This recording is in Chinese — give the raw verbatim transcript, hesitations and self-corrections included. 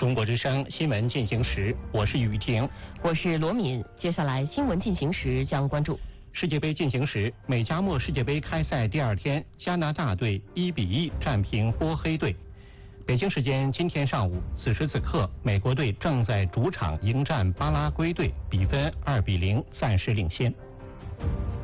中国之声新闻进行时，我是雨婷， 我是罗敏。接下来新闻进行时将关注世界杯进行时，美加墨世界杯开赛第二天，加拿大队一比一战平波黑队。北京时间今天上午，此时此刻，美国队正在主场迎战巴拉圭队，比分二比零暂时领先。